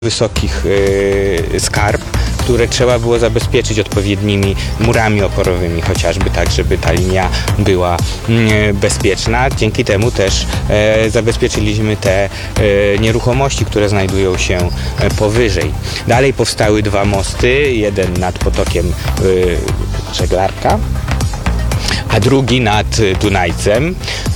wysokich skarb, które trzeba było zabezpieczyć odpowiednimi murami oporowymi chociażby, tak żeby ta linia była bezpieczna. Dzięki temu też zabezpieczyliśmy te nieruchomości, które znajdują się powyżej. Dalej powstały dwa mosty, jeden nad potokiem Żeglarka, a drugi nad Dunajcem.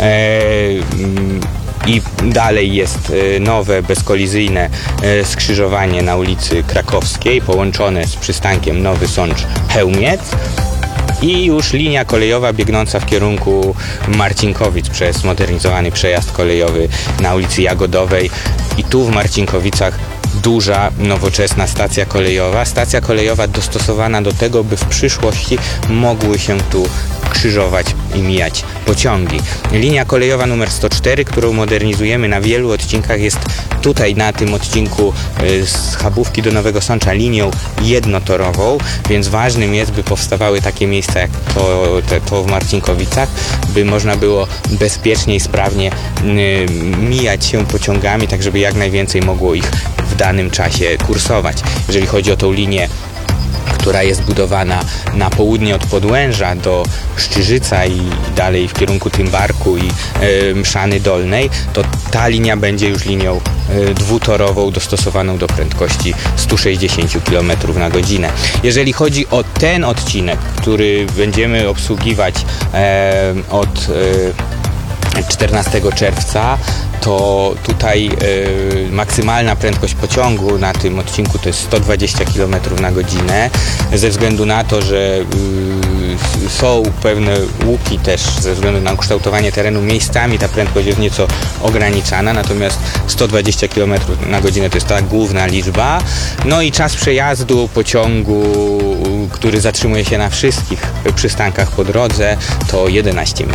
I dalej jest nowe, bezkolizyjne skrzyżowanie na ulicy Krakowskiej, połączone z przystankiem Nowy Sącz-Chełmiec. I już linia kolejowa biegnąca w kierunku Marcinkowic przez modernizowany przejazd kolejowy na ulicy Jagodowej. I tu w Marcinkowicach duża, nowoczesna stacja kolejowa dostosowana do tego, by w przyszłości mogły się tu krzyżować i mijać pociągi. Linia kolejowa numer 104, którą modernizujemy na wielu odcinkach, jest tutaj na tym odcinku z Chabówki do Nowego Sącza linią jednotorową, więc ważnym jest, by powstawały takie miejsca jak to w Marcinkowicach, by można było bezpiecznie i sprawnie mijać się pociągami, tak żeby jak najwięcej mogło ich w danym czasie kursować. Jeżeli chodzi o tą linię, która jest budowana na południe od Podłęża do Szczyżyca i dalej w kierunku Tymbarku i Mszany Dolnej, to ta linia będzie już linią dwutorową dostosowaną do prędkości 160 km na godzinę. Jeżeli chodzi o ten odcinek, który będziemy obsługiwać od 14 czerwca, to tutaj maksymalna prędkość pociągu na tym odcinku to jest 120 km na godzinę. Ze względu na to, że są pewne łuki też ze względu na ukształtowanie terenu, miejscami ta prędkość jest nieco ograniczana, natomiast 120 km na godzinę to jest ta główna liczba. No i czas przejazdu pociągu, który zatrzymuje się na wszystkich przystankach po drodze, to 11 minut.